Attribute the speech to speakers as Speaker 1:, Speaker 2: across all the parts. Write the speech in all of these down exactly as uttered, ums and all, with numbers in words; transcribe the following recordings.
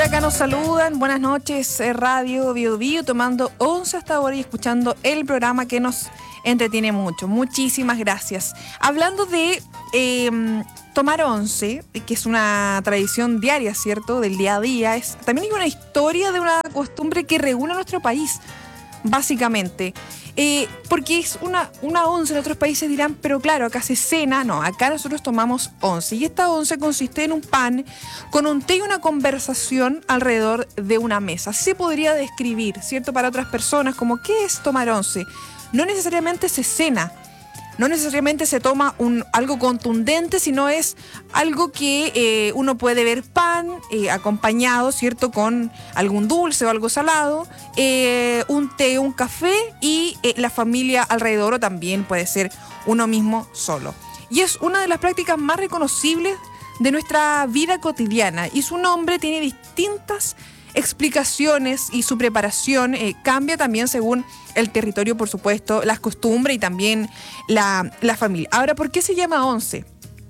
Speaker 1: acá nos saludan. Buenas noches, eh, Radio Bio Bio, tomando once hasta ahora y escuchando el programa que nos entretiene mucho. Muchísimas gracias. Hablando de eh, tomar once, que es una tradición diaria, ¿cierto? Del día a día. Es, también hay una historia de una costumbre que reúne a nuestro país, básicamente. Eh, porque es una, una once, en otros países dirán, pero claro, acá se cena. No, acá nosotros tomamos once. Y esta once consiste en un pan con un té y una conversación alrededor de una mesa. Se podría describir, ¿cierto? Para otras personas, como ¿qué es tomar once? No necesariamente se cena, no necesariamente se toma un, algo contundente, sino es algo que eh, uno puede ver pan eh, acompañado, ¿cierto? Con algún dulce o algo salado, eh, un té, un café y eh, la familia alrededor, o también puede ser uno mismo solo. Y es una de las prácticas más reconocibles de nuestra vida cotidiana y su nombre tiene distintas explicaciones y su preparación eh, cambia también según el territorio, por supuesto, las costumbres y también la, la familia. Ahora, ¿por qué se llama once?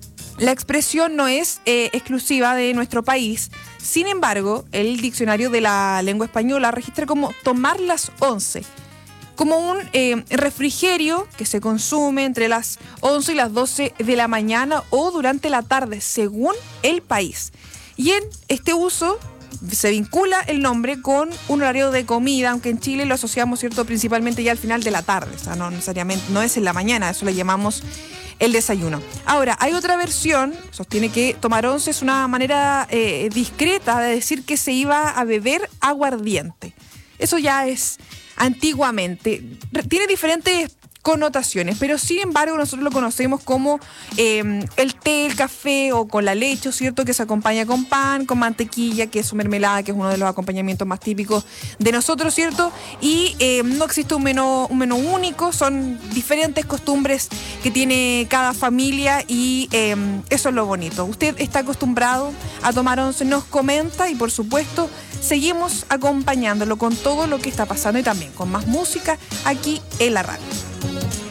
Speaker 1: La expresión no es eh, exclusiva de nuestro país. Sin embargo, el diccionario de la lengua española registra como tomar las once, como un eh, refrigerio que se consume entre las once y las doce de la mañana o durante la tarde, según el país. Y en este uso se vincula el nombre con un horario de comida, aunque en Chile lo asociamos, ¿cierto?, principalmente ya al final de la tarde, o sea, no necesariamente, no es en la mañana, eso le llamamos el desayuno. Ahora, hay otra versión, sostiene que tomar once es una manera eh, discreta de decir que se iba a beber aguardiente. Eso ya es antiguamente, tiene diferentes connotaciones, pero sin embargo nosotros lo conocemos como eh, el té, el café o con la leche, ¿cierto? Que se acompaña con pan, con mantequilla, queso, mermelada, que es uno de los acompañamientos más típicos de nosotros, ¿cierto? Y eh, no existe un menú, un menú único, son diferentes costumbres que tiene cada familia y eh, eso es lo bonito. Usted está acostumbrado a tomar once, nos comenta y por supuesto seguimos acompañándolo con todo lo que está pasando y también con más música aquí en la radio.